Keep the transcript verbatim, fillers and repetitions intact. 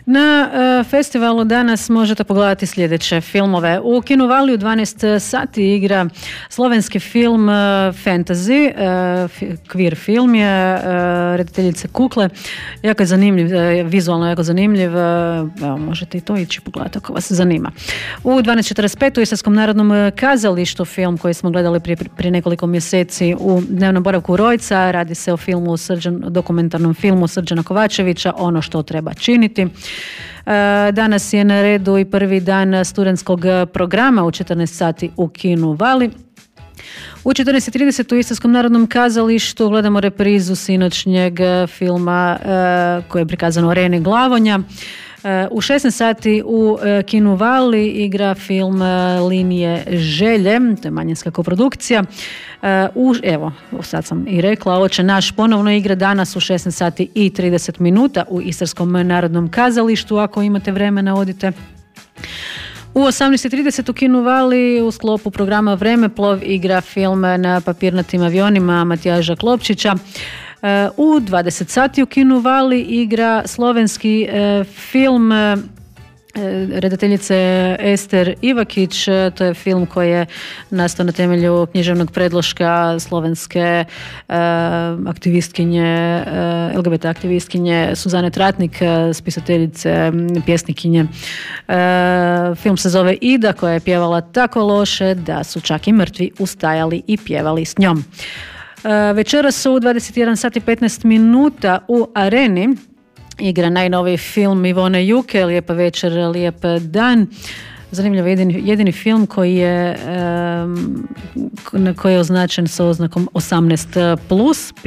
Na uh, festivalu danas možete pogledati sljedeće filmove. U Kinu Vali u dvanaest sati igra slovenski film uh, Fantasy, uh, queer film je uh, redateljice Kukle. Jako je zanimljiv, uh, vizualno jako zanimljiv. Uh, evo, možete i to ići pogledati ako vas zanima. U dvanaest četrdeset pet u Istarskom narodnom kazalištu film koji smo gledali prije, prije nekoliko mjeseci u dnevnom boravku Rojca. Radi se o filmu Srđan, dokumentarnom filmu Srđana Kovačevića, Ono što treba činiti. Danas je na redu i prvi dan studentskog programa u četrnaest sati u Kinu Vali. U četrnaest trideset u Istarskom narodnom kazalištu gledamo reprizu sinoćnjeg filma koji je prikazan u Areni Glavonja. U šesnaest sati u Kinu Vali igra film Linije želje, to je manjinska koprodukcija. U, evo, sad sam i rekla, ovo će naš ponovno igra danas u šesnaest sati i trideset minuta u Istarskom narodnom kazalištu. Ako imate vremena, odite. U osamnaest trideset u Kinu Vali u sklopu programa Vremeplov igra film Na papirnatim avionima Matijaža Klopčića. U dvadeset sati u Kinu Vali igra slovenski e, film e, redateljice Ester Ivakić. To je film koji je nastao na temelju književnog predloška slovenske e, aktivistkinje, e, L G B T aktivistkinje Suzane Tratnik, spisateljice, pjesnikinje. E, film se zove Ida, koja je pjevala tako loše da su čak i mrtvi ustajali i pjevali s njom. Večeras su u dvadeset jedan sat i petnaest minuta u Areni igra najnoviji film Ivone Juke, Lijepa večer, lijep dan. Zanimljivo, jedini, jedini film koji je, um, koji je označen sa oznakom osamnaest plus.